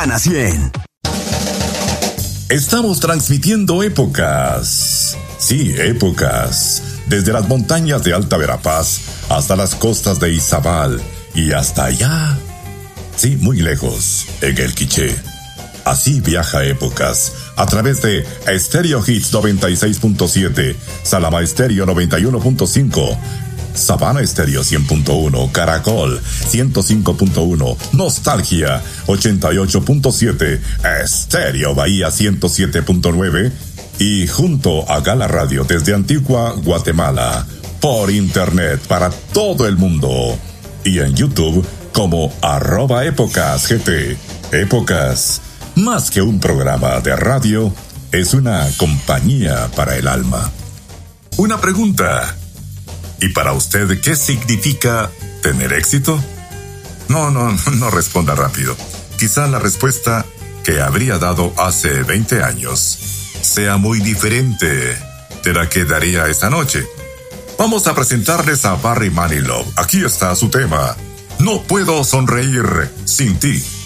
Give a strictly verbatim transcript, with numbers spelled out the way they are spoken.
Ana cien. Estamos transmitiendo épocas. Sí, épocas. Desde las montañas de Alta Verapaz hasta las costas de Izabal y hasta allá. Sí, muy lejos, en el Quiché. Así viaja épocas a través de Estéreo Hits noventa y seis punto siete, Salama Estéreo noventa y uno punto cinco, Sabana Estéreo cien punto uno, Caracol ciento cinco punto uno, Nostalgia ochenta y ocho punto siete, Estéreo Bahía ciento siete punto nueve y junto a Gala Radio desde Antigua, Guatemala, por internet para todo el mundo y en YouTube como arroba épocas gt. Épocas, más que un programa de radio, es una compañía para el alma. Una pregunta. ¿Y para usted qué significa tener éxito? No, no, no responda rápido. Quizá la respuesta que habría dado hace veinte años sea muy diferente de la que daría esta noche. Vamos a presentarles a Barry Manilow. Aquí está su tema. No puedo sonreír sin ti.